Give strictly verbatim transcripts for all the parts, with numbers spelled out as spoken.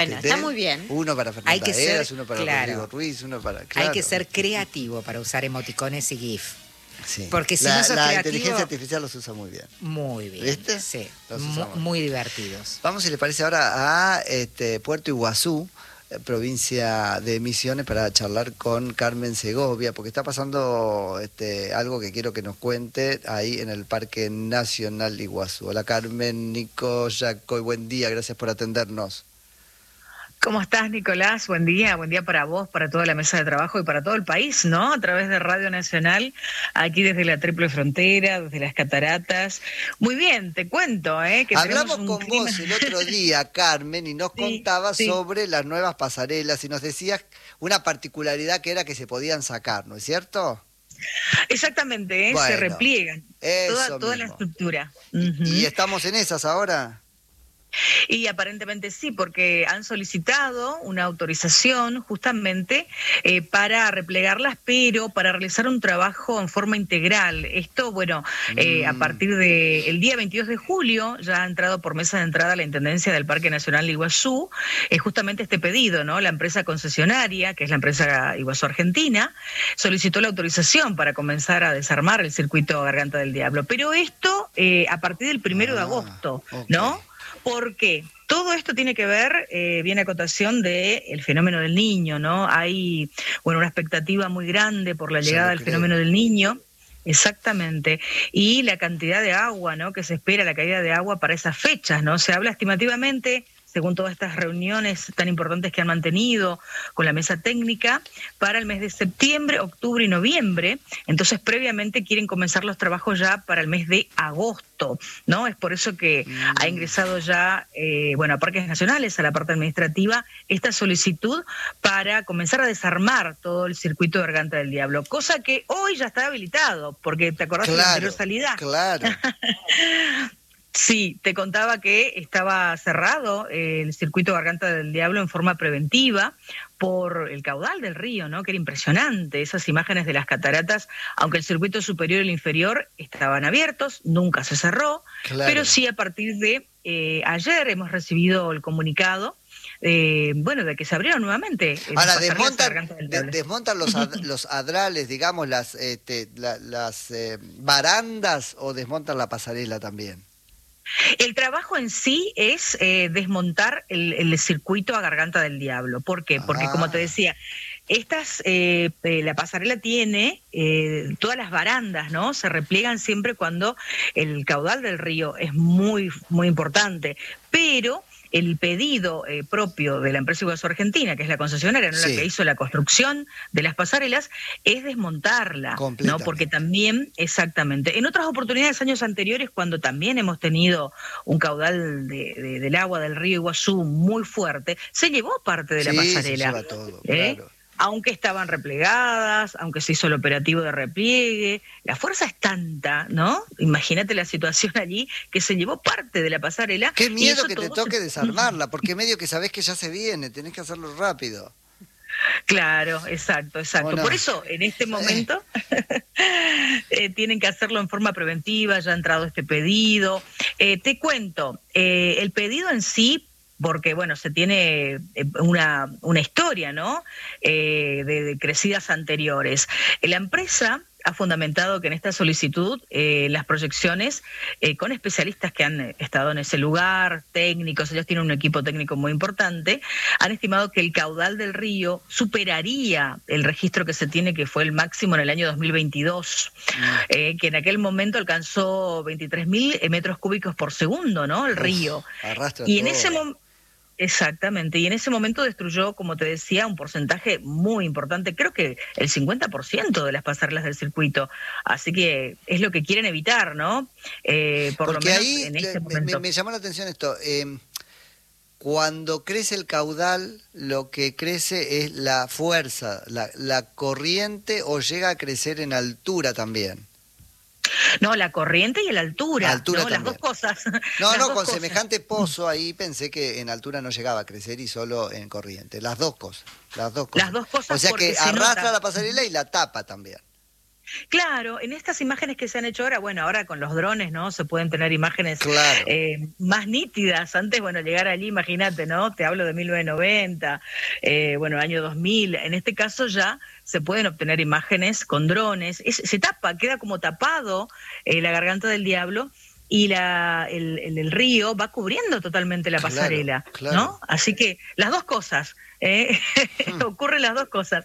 Bueno, está muy bien. Uno para Hay Fernanda que ser, Eras, uno para claro, Rodrigo Ruiz, uno para... Claro. Hay que ser creativo para usar emoticones y GIF. Sí. Porque si la, no sos la creativo... inteligencia artificial los usa muy bien. Muy bien. ¿Viste? Sí. Los Mu- usamos. muy divertidos. Vamos, si les parece, ahora a este, Puerto Iguazú, eh, provincia de Misiones, para charlar con Carmen Segovia, porque está pasando este, algo que quiero que nos cuente ahí en el Parque Nacional Iguazú. Hola Carmen, Nico, Jacoy, buen día, gracias por atendernos. ¿Cómo estás, Nicolás? Buen día, buen día para vos, para toda la mesa de trabajo y para todo el país, ¿no? A través de Radio Nacional, aquí desde la Triple Frontera, desde las Cataratas. Muy bien, te cuento, ¿eh? Que Hablamos un con clima... vos el otro día, Carmen, y nos sí, contabas sí. sobre las nuevas pasarelas y nos decías una particularidad que era que se podían sacar, ¿no es cierto? Exactamente, ¿eh? Bueno, se repliegan toda, toda la estructura. Uh-huh. ¿Y estamos en esas ahora? Y aparentemente sí, porque han solicitado una autorización justamente eh, para replegarlas, pero para realizar un trabajo en forma integral. Esto, bueno, eh, mm. a partir del día veintidós de julio ya ha entrado por mesa de entrada la Intendencia del Parque Nacional Iguazú, eh, justamente este pedido, ¿no? La empresa concesionaria, que es la empresa Iguazú Argentina, solicitó la autorización para comenzar a desarmar el circuito Garganta del Diablo. Pero esto eh, a partir del primero ah, de agosto, okay. ¿no? Porque todo esto tiene que ver, eh, viene a cotación del fenómeno del niño, ¿no? Hay, bueno, una expectativa muy grande por la llegada del creo. fenómeno del niño, exactamente, y la cantidad de agua, ¿no? Que se espera, la caída de agua para esas fechas, ¿no? Se habla estimativamente, según todas estas reuniones tan importantes que han mantenido con la mesa técnica, para el mes de septiembre, octubre y noviembre. Entonces, previamente quieren comenzar los trabajos ya para el mes de agosto, ¿no? Es por eso que mm. ha ingresado ya, eh, bueno, a Parques Nacionales, a la parte administrativa, esta solicitud para comenzar a desarmar todo el circuito de Garganta del Diablo, cosa que hoy ya está habilitado, porque ¿te acordás claro, de la anterior salida? Claro. Sí, te contaba que estaba cerrado el circuito Garganta del Diablo en forma preventiva por el caudal del río, ¿no? Que era impresionante, esas imágenes de las cataratas, aunque el circuito superior y el inferior estaban abiertos, nunca se cerró, claro. Pero sí a partir de eh, ayer hemos recibido el comunicado, eh, bueno, de que se abrieron nuevamente. Ahora, desmontan, de, desmontan los, ad, los adrales, digamos, las, este, la, las eh, barandas, o desmontan la pasarela también. El trabajo en sí es eh, desmontar el, el circuito a Garganta del Diablo. ¿Por qué? Porque, ah. como te decía, estas, eh, eh, la pasarela tiene eh, todas las barandas, ¿no? Se repliegan siempre cuando el caudal del río es muy, muy importante. Pero el pedido eh, propio de la empresa Iguazú Argentina, que es la concesionaria, ¿no? Sí. La que hizo la construcción de las pasarelas, es desmontarla, ¿no? Porque también, exactamente, en otras oportunidades, años anteriores, cuando también hemos tenido un caudal de, de, del agua del río Iguazú muy fuerte, se llevó parte de la sí, pasarela. Se lleva todo, ¿eh? Claro. Aunque estaban replegadas, aunque se hizo el operativo de repliegue, la fuerza es tanta, ¿no? Imagínate la situación allí, que se llevó parte de la pasarela. Qué miedo que te toque se... desarmarla, porque medio que sabés que ya se viene, tenés que hacerlo rápido. Claro, exacto, exacto. Bueno, por eso, en este momento, eh, tienen que hacerlo en forma preventiva, ya ha entrado este pedido. Eh, te cuento, eh, el pedido en sí, porque, bueno, se tiene una, una historia, ¿no?, eh, de, de crecidas anteriores. La empresa ha fundamentado que en esta solicitud eh, las proyecciones eh, con especialistas que han estado en ese lugar, técnicos, ellos tienen un equipo técnico muy importante, han estimado que el caudal del río superaría el registro que se tiene, que fue el máximo en el año dos mil veintidós, mm. eh, que en aquel momento alcanzó veintitrés mil metros cúbicos por segundo, ¿no?, el Uf, río. Arrastra y todo. en ese momento... Exactamente, y en ese momento destruyó, como te decía, un porcentaje muy importante, creo que el cincuenta por ciento de las pasarelas del circuito, así que es lo que quieren evitar, ¿no? Eh, por Porque lo menos ahí en este me, momento. Me, me llamó la atención esto, eh, cuando crece el caudal, lo que crece es la fuerza, la, la corriente, o llega a crecer en altura también. No, la corriente y la altura, la altura ¿no? Las dos cosas. No, Las no, dos con cosas. semejante pozo ahí pensé que en altura no llegaba a crecer y solo en corriente. Las dos cosas, las dos cosas. Las dos cosas. O sea que se arrastra nota. la pasarela y la tapa también. Claro, en estas imágenes que se han hecho ahora, bueno, ahora con los drones, ¿no? Se pueden tener imágenes claro. eh, más nítidas. Antes, bueno, llegar allí, imagínate, ¿no? Te hablo de mil novecientos noventa, eh, bueno, año dos mil. En este caso ya se pueden obtener imágenes con drones. Es, se tapa, queda como tapado eh, la garganta del diablo y la, el, el, el río va cubriendo totalmente la pasarela, claro, claro. ¿no? Así que las dos cosas, ¿eh? mm. ocurren las dos cosas.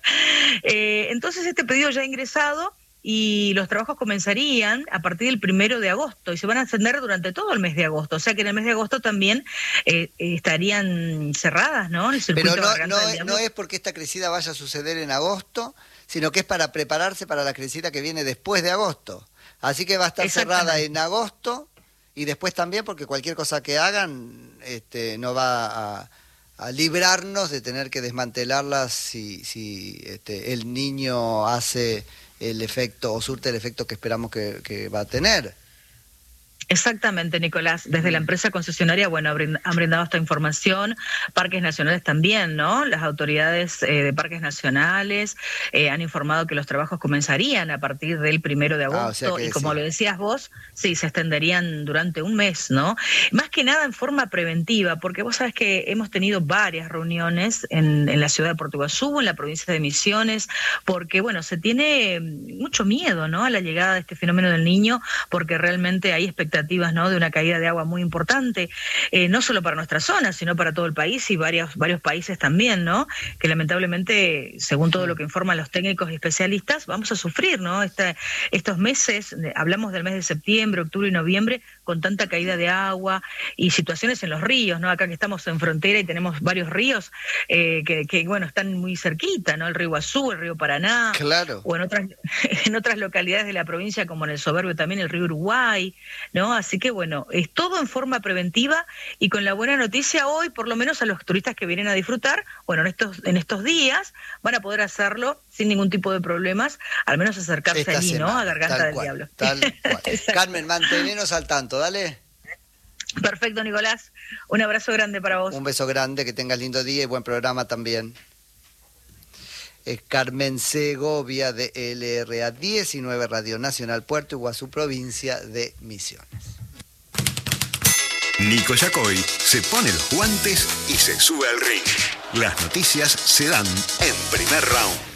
Eh, entonces este pedido ya ha ingresado y los trabajos comenzarían a partir del primero de agosto y se van a extender durante todo el mes de agosto. O sea que en el mes de agosto también eh, estarían cerradas, ¿no? El Pero no, no, es, no es porque esta crecida vaya a suceder en agosto, sino que es para prepararse para la crecida que viene después de agosto. Así que va a estar cerrada en agosto y después también porque cualquier cosa que hagan este, no va a, a librarnos de tener que desmantelarlas si, si este, el niño hace el efecto o surte el efecto que esperamos que, que va a tener. Exactamente, Nicolás. Desde la empresa concesionaria, bueno, han brindado esta información, parques nacionales también, ¿no? Las autoridades eh, de parques nacionales eh, han informado que los trabajos comenzarían a partir del primero de agosto, ah, o sea y como sí. lo decías vos, sí, se extenderían durante un mes, ¿no? Más que nada en forma preventiva, porque vos sabés que hemos tenido varias reuniones en, en la ciudad de Puerto Iguazú, en la provincia de Misiones, porque, bueno, se tiene mucho miedo, ¿no?, a la llegada de este fenómeno del Niño, porque realmente hay expectativas, ¿no?, de una caída de agua muy importante, eh, no solo para nuestra zona, sino para todo el país y varios, varios países también, ¿no?, que lamentablemente, según todo lo que informan los técnicos y especialistas, vamos a sufrir, ¿no?, Esta, estos meses, hablamos del mes de septiembre, octubre y noviembre, con tanta caída de agua y situaciones en los ríos, ¿no?, acá que estamos en frontera y tenemos varios ríos eh, que, que, bueno, están muy cerquita, ¿no?, el río Iguazú, el río Paraná, claro. o en otras, en otras localidades de la provincia, como en el Soberbio también, el río Uruguay, ¿no? Así que bueno, es todo en forma preventiva y con la buena noticia hoy, por lo menos a los turistas que vienen a disfrutar, bueno, en estos, en estos días van a poder hacerlo sin ningún tipo de problemas, al menos acercarse Esta allí, semana, ¿no?, a Garganta del cual, Diablo. Tal cual. Carmen, mantenenos al tanto, dale. Perfecto, Nicolás. Un abrazo grande para vos. Un beso grande, que tengas lindo día y buen programa también. Es Carmen Segovia de L R A diecinueve Radio Nacional Puerto Iguazú, provincia de Misiones. Nico Yacoy se pone los guantes y se sube al ring. Las noticias se dan en primer round.